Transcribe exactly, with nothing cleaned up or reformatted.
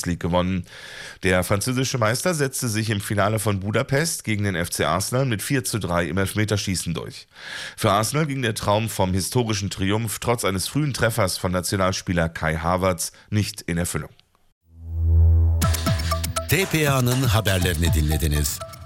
Champions League gewonnen. Der französische Meister setzte sich im Finale von Budapest gegen den F C Arsenal mit vier zu drei im Elfmeterschießen durch. Für Arsenal ging der Traum vom historischen Triumph trotz eines frühen Treffers von Nationalspieler Kai Havertz nicht in Erfüllung. T P A'nın haberlerini dinlediniz.